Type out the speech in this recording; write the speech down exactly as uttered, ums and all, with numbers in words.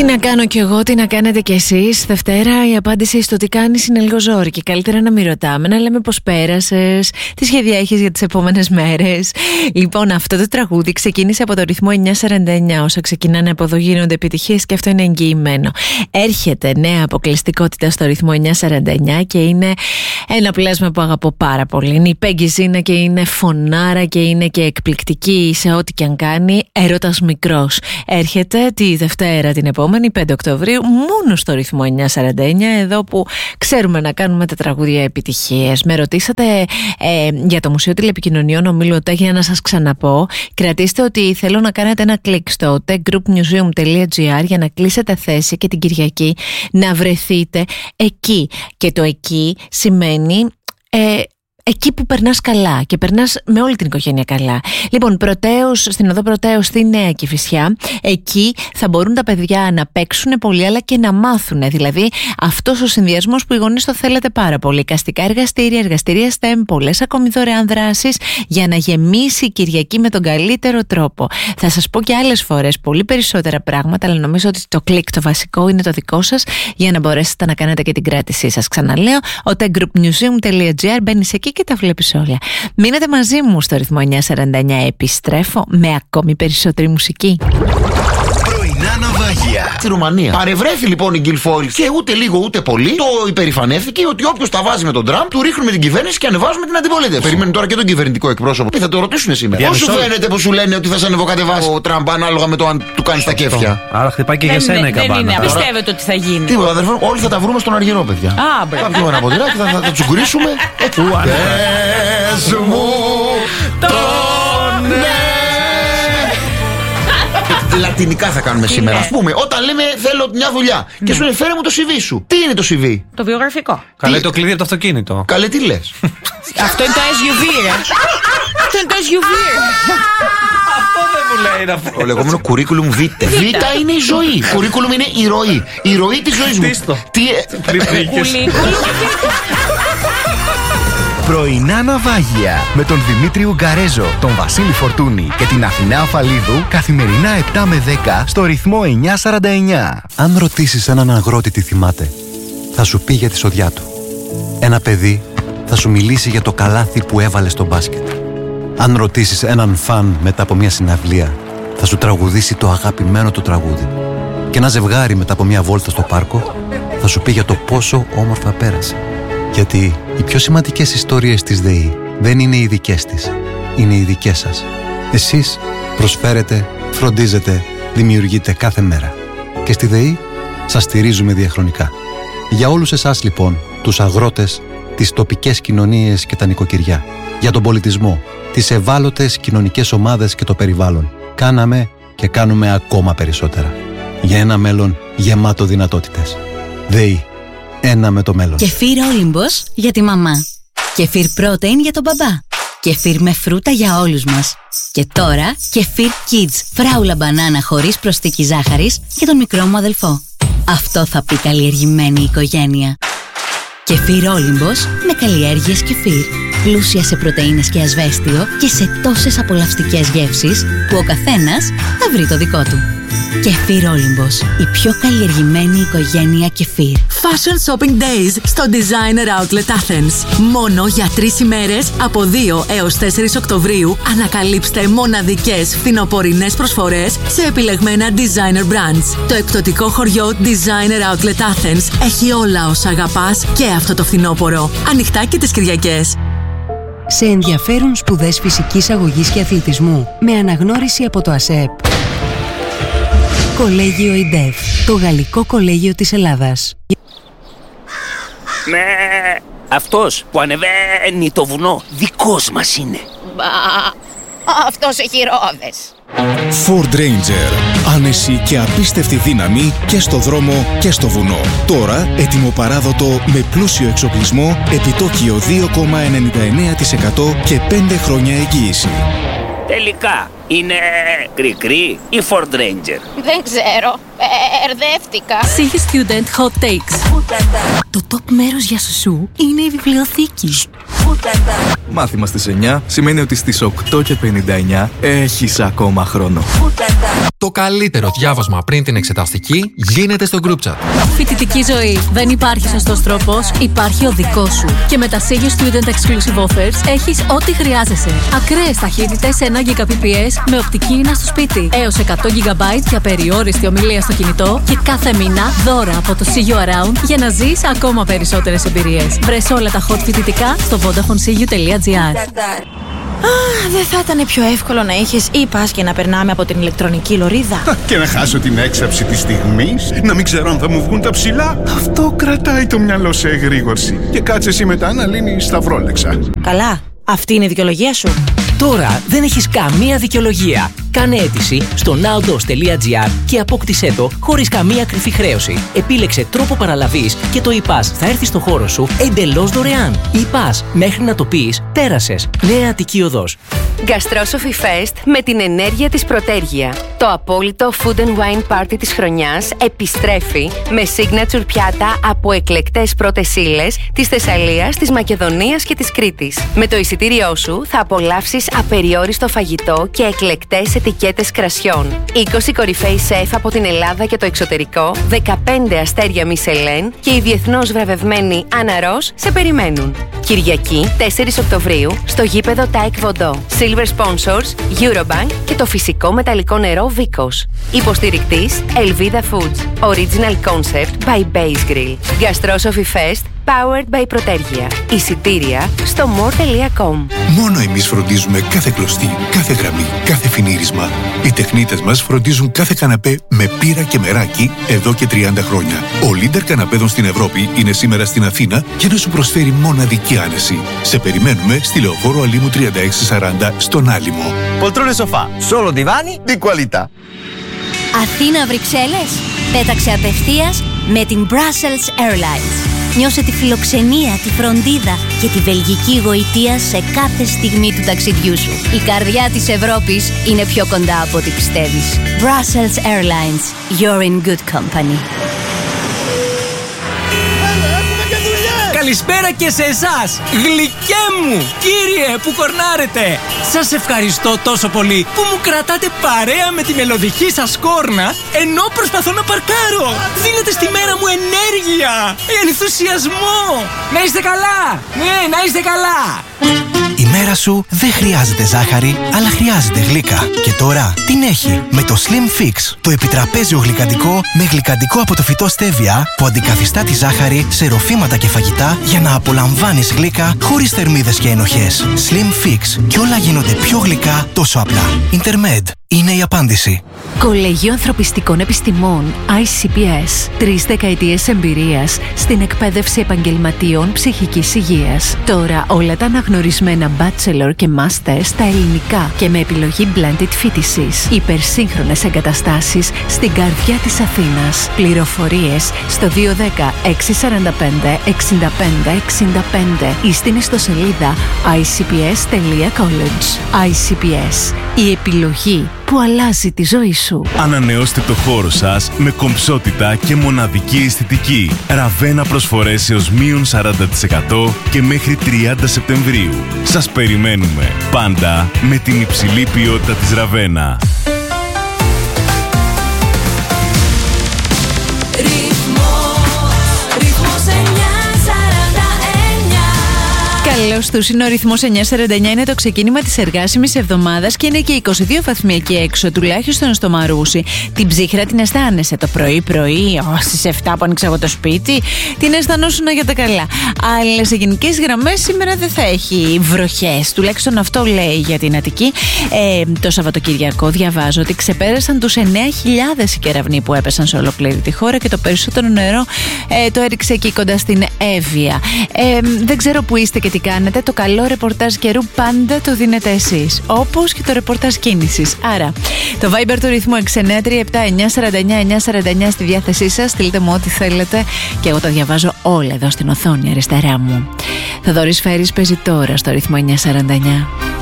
Τι να κάνω κι εγώ, τι να κάνετε κι εσείς. Δευτέρα η απάντηση στο τι κάνεις είναι λίγο ζόρικη. Καλύτερα να μην ρωτάμε, να λέμε πώς πέρασες, τι σχέδια έχεις για τις επόμενες μέρες. Λοιπόν, αυτό το τραγούδι ξεκίνησε από το ρυθμό εννιά σαράντα εννιά. Όσα ξεκινάνε από εδώ γίνονται επιτυχίες και αυτό είναι εγγυημένο. Έρχεται νέα αποκλειστικότητα στο ρυθμό εννιά σαράντα εννιά και είναι ένα πλάσμα που αγαπώ πάρα πολύ. Είναι η Peggy Zina και είναι φωνάρα και είναι και εκπληκτική σε ό,τι και αν κάνει. Έρωτας μικρός. Έρχεται τη Δευτέρα την επόμενη, πέντε Οκτωβρίου, μόνο στο ρυθμό εννιά σαράντα εννιά, εδώ που ξέρουμε να κάνουμε τα τραγούδια επιτυχίες. Με ρωτήσατε ε, για το Μουσείο Τηλεπικοινωνιών Ομίλου ΟΤΕ, για να σας ξαναπώ. Κρατήστε ότι θέλω να κάνετε ένα κλικ στο techgroupmuseum τελεία gr για να κλείσετε θέση και την Κυριακή να βρεθείτε εκεί. Και το εκεί σημαίνει... Ε, εκεί που περνάς καλά και περνάς με όλη την οικογένεια καλά. Λοιπόν, Πρωτέως, στην οδό Πρωτέως στη Νέα Κηφισιά, εκεί θα μπορούν τα παιδιά να παίξουν πολύ αλλά και να μάθουν. Δηλαδή, αυτός ο συνδυασμός που οι γονείς το θέλετε πάρα πολύ. Εικαστικά εργαστήρια, εργαστήρια STEM, πολλές ακόμη δωρεάν δράσεις για να γεμίσει η Κυριακή με τον καλύτερο τρόπο. Θα σας πω και άλλες φορές πολύ περισσότερα πράγματα, αλλά νομίζω ότι το κλικ, το βασικό, είναι το δικό σας για να μπορέσετε να κάνετε και την κράτησή σας. Ξαναλέω, ο techgroupmuseum τελεία gr, μπαίνεις εκεί και τα βλέπεις όλα. Μείνετε μαζί μου στο ρυθμό εννιά σαράντα εννιά. Επιστρέφω με ακόμη περισσότερη μουσική. Πρωινά ναυάγια στη Ρουμανία. Παρευρέθη λοιπόν η Γκιλφόιλ και ούτε λίγο ούτε πολύ το υπερηφανεύτηκε ότι όποιος τα βάζει με τον Τραμπ, του ρίχνουμε την κυβέρνηση και ανεβάζουμε την αντιπολίτευση. Περιμένουν τώρα και τον κυβερνητικό εκπρόσωπο. Τι θα το ρωτήσουν σήμερα. Πώς σου φαίνεται που σου λένε ότι θα σε ανεβοκατεβάσει ο Τραμπ ανάλογα με το αν του κάνει τα κέφια. Άρα χτυπάει και για σένα η καμπάνα. Δεν είναι, πιστεύετε ότι θα γίνει. Τίποτα, αδερφέ, όλοι θα τα βρούμε στον Αργυρό, παιδιά. Α, μπράβο. Θα πιούμε ένα ποτηράκι, θα, θα, θα τσουγκρίσουμε. Έτσι. Πες μου το ναι. Λατινικά θα κάνουμε σήμερα. Ας πούμε, όταν λέμε θέλω μια δουλειά και σου λέει φέρε μου το σι βι σου. Τι είναι το σι βι? Το βιογραφικό. Καλέ το κλειδί από το αυτοκίνητο. Καλέ, τι λες? Αυτό είναι το ες γιου βι, ρε. Αυτό είναι το ες γιου βι. Αυτό δεν μου λέει να πω. Το λεγόμενο curriculum vitae. Vita είναι η ζωή. Curriculum είναι η ροή. Η ροή της ζωής μου. Τι. Πρωινά ναυάγια με τον Δημήτρη Ουγγαρέζο, τον Βασίλη Φορτούνη και την Αθηνά Αφαλίδου καθημερινά επτά με δέκα στο ρυθμό εννιά σαράντα εννιά. Αν ρωτήσεις έναν αγρότη τι θυμάται, θα σου πει για τη σοδιά του. Ένα παιδί θα σου μιλήσει για το καλάθι που έβαλε στο μπάσκετ. Αν ρωτήσεις έναν φαν μετά από μια συναυλία, θα σου τραγουδήσει το αγαπημένο του τραγούδι. Και ένα ζευγάρι μετά από μια βόλτα στο πάρκο θα σου πει για το πόσο όμορφα πέρασε. Γιατί οι πιο σημαντικές ιστορίες της ΔΕΗ δεν είναι οι δικές της, είναι οι δικές σας. Εσείς προσφέρετε, φροντίζετε, δημιουργείτε κάθε μέρα. Και στη ΔΕΗ σας στηρίζουμε διαχρονικά. Για όλους εσάς λοιπόν, τους αγρότες, τις τοπικές κοινωνίες και τα νοικοκυριά, για τον πολιτισμό, τις ευάλωτες κοινωνικές ομάδες και το περιβάλλον, κάναμε και κάνουμε ακόμα περισσότερα. Για ένα μέλλον γεμάτο δυνατότητες. ΔΕΗ. Ένα με το μέλλον. Κεφίρ Όλυμπος για τη μαμά. Κεφίρ Protein για τον μπαμπά. Κεφίρ με φρούτα για όλους μας. Και τώρα Κεφίρ Kids φράουλα μπανάνα χωρίς προσθήκη ζάχαρης για τον μικρό μου αδελφό. Αυτό θα πει καλλιεργημένη οικογένεια. Κεφίρ Όλυμπος με καλλιέργειες κεφίρ. Πλούσια σε πρωτεΐνες και ασβέστιο και σε τόσες απολαυστικές γεύσεις που ο καθένας θα βρει το δικό του. Κεφίρ Όλυμπος, η πιο καλλιεργημένη οικογένεια κεφίρ. Fashion Shopping Days στο Designer Outlet Athens. Μόνο για τρεις ημέρες από δύο έως τέσσερις Οκτωβρίου ανακαλύψτε μοναδικές φθινοπορεινές προσφορές σε επιλεγμένα designer brands. Το εκπτωτικό χωριό Designer Outlet Athens έχει όλα όσα αγαπάς και αυτό το φθινόπωρο. Ανοιχτά και τις Κυριακές. Σε ενδιαφέρουν σπουδές φυσικής αγωγής και αθλητισμού με αναγνώριση από το ΑΣΕΠ. Κολέγιο ΙΝΤΕΦ, το γαλλικό κολέγιο της Ελλάδας. Ναι, αυτός που ανεβαίνει το βουνό, δικός μας είναι. Μπα, αυτός έχει ρόδες. Ford Ranger. Άνεση και απίστευτη δύναμη και στο δρόμο και στο βουνό. Τώρα έτοιμο παράδοτο με πλούσιο εξοπλισμό, επιτόκιο δύο κόμμα ενενήντα εννέα τοις εκατό και πέντε χρόνια εγγύηση. Τελικά, είναι κρικρί ή Ford Ranger? Δεν ξέρω, μπερδεύτηκα. City Student Hot Takes. Το top μέρος για σουσού είναι η βιβλιοθήκη. Μάθημα στις εννιά σημαίνει ότι στις οκτώ και πενήντα εννιά έχεις ακόμα χρόνο. Το καλύτερο διάβασμα πριν την εξεταστική γίνεται στο group chat. Φοιτητική ζωή. Δεν υπάρχει σωστός τρόπος, υπάρχει ο δικός σου. Και με τα Sigio Student Exclusive Offers έχεις ό,τι χρειάζεσαι. Ακραίες ταχύτητες ένα Gbps με οπτική ίνα στο σπίτι. Έως εκατό τζι μπι για περιόριστη ομιλία στο κινητό. Και κάθε μήνα δώρα από το Sigio Around για να ζεις ακόμα περισσότερες εμπειρίες. Βρες όλα τα hot φοιτητικά στο vodafone sigio τελεία gr. Ah, δεν θα ήταν πιο εύκολο να είχες e-pass και να περνάμε από την ηλεκτρονική λωρίδα? Και να χάσω την έξαψη της στιγμής, να μην ξέρω αν θα μου βγουν τα ψηλά. Αυτό κρατάει το μυαλό σε εγρήγορση. Και κάτσε εσύ μετά να λύνεις σταυρόλεξα. Καλά, αυτή είναι η δικαιολογία σου. Τώρα δεν έχεις καμία δικαιολογία. Κάνε αίτηση στο nowdos τελεία gr και απόκτησέ το χωρίς καμία κρυφή χρέωση. Επίλεξε τρόπο παραλαβής και το e-pass θα έρθει στο χώρο σου εντελώς δωρεάν. E-pass, μέχρι να το πεις, πέρασες. Νέα Αττική Οδός. Gastrosophy Fest με την ενέργεια της Πρωτέργεια. Το απόλυτο food and wine party της χρονιάς επιστρέφει με signature πιάτα από εκλεκτές πρώτες ύλες της Θεσσαλίας, της Μακεδονίας και της Κρήτης. Με το εισιτήριό σου θα απολαύσεις απεριόριστο φαγητό και εκλεκτές ετικέτες κρασιών. είκοσι κορυφαίοι σεφ από την Ελλάδα και το εξωτερικό, δεκαπέντε αστέρια Μισελέν και η διεθνώς βραβευμένη Άννα Ρος σε περιμένουν. Κυριακή τέσσερις Οκτωβρίου στο γήπεδο Τάικ Βοντό. Silver Sponsors, Eurobank και το φυσικό μεταλλικό νερό Vicos. Υποστηρικτής Elvida Foods. Original Concept by Base Grill. Gastrosophy Fest powered by Πρωτέργεια. Εισιτήρια στο more τελεία com. Μόνο εμείς φροντίζουμε κάθε κλωστή, κάθε γραμμή, κάθε φινίρισμα. Οι τεχνίτες μας φροντίζουν κάθε καναπέ με πύρα και μεράκι εδώ και τριάντα χρόνια. Ο leader καναπέδων στην Ευρώπη είναι σήμερα στην Αθήνα για να σου προσφέρει μοναδική άνεση. Σε περιμένουμε στη Λεωφόρο Αλήμου τριάντα έξι σαράντα στον Άλυμο. Poltrone sofà, solo divani di qualità. Αθήνα Βρυξέλλες. Πέταξε απευθείας με την Brussels Airlines. Νιώσε τη φιλοξενία, τη φροντίδα και τη βελγική γοητεία σε κάθε στιγμή του ταξιδιού σου. Η καρδιά της Ευρώπης είναι πιο κοντά από ό,τι πιστεύεις. Brussels Airlines. You're in good company. Καλησπέρα και σε εσάς, γλυκέ μου, κύριε που κορνάρετε. Σας ευχαριστώ τόσο πολύ που μου κρατάτε παρέα με τη μελωδική σας κόρνα ενώ προσπαθώ να παρκάρω. Δίνετε στη μέρα μου ενέργεια, ενθουσιασμό. Να είστε καλά, ναι, να είστε καλά. Η μέρα σου δεν χρειάζεται ζάχαρη, αλλά χρειάζεται γλύκα. Και τώρα την έχει με το Slim Fix, το επιτραπέζιο γλυκαντικό με γλυκαντικό από το φυτό στέβια που αντικαθιστά τη ζάχαρη σε ροφήματα και φαγητά για να απολαμβάνεις γλύκα χωρίς θερμίδες και ενοχές. Slim Fix, και όλα γίνονται πιο γλυκά τόσο απλά. Intermed είναι η απάντηση. Κολέγιο Ανθρωπιστικών Επιστημών άι σι πι ες. Τρεις δεκαετίες εμπειρίας στην εκπαίδευση επαγγελματίων ψυχικής υγείας. Τώρα όλα τα αναγνωρισμένα bachelor και master στα ελληνικά και με επιλογή blended φοιτησης. Υπερσύγχρονες εγκαταστάσεις στην καρδιά της Αθήνας. Πληροφορίες στο δύο ένα μηδέν έξι τέσσερα πέντε εξήντα πέντε εξήντα πέντε ή στην ιστοσελίδα άι σι πι ες τελεία college. άι σι πι ες. Η επιλογή που αλλάζει τη ζωή σου. Ανανεώστε το χώρο σας με κομψότητα και μοναδική αισθητική. Ραβένα προσφορές έως μείον σαράντα τοις εκατό και μέχρι τριάντα Σεπτεμβρίου. Σας περιμένουμε πάντα με την υψηλή ποιότητα της Ραβένα. Καλώς τους, είναι ο ρυθμός εννιά σαράντα εννιά, είναι το ξεκίνημα της εργάσιμης εβδομάδας και είναι και είκοσι δύο βαθμοί εκεί έξω, τουλάχιστον στο Μαρούσι. Την ψύχρα την αισθάνεσαι το πρωί-πρωί, στις εφτά που άνοιξα εγώ το σπίτι, την αισθανόσουν για τα καλά. Αλλά σε γενικές γραμμές σήμερα δεν θα έχει βροχές, τουλάχιστον αυτό λέει για την Αττική. Ε, το Σαββατοκυριακό διαβάζω ότι ξεπέρασαν τους εννέα χιλιάδες οι κεραυνοί που έπεσαν σε ολόκληρη τη χώρα και το περισσότερο νερό ε, το έριξε εκεί κοντά στην Εύβοια. Ε, δεν ξέρω που είστε και τι κάνετε. Το καλό ρεπορτάζ καιρού πάντα το δίνετε εσείς, όπως και το ρεπορτάζ κίνησης. Άρα, το Viber του ρυθμού έξι εννιά τρία επτά εννιά σαράντα εννιά εννιά σαράντα εννιά στη διάθεσή σας. Στείλτε μου ό,τι θέλετε και εγώ τα διαβάζω όλα εδώ στην οθόνη αριστερά μου. Θοδωρής Φέρης παίζει τώρα στο ρυθμό εννιά σαράντα εννιά.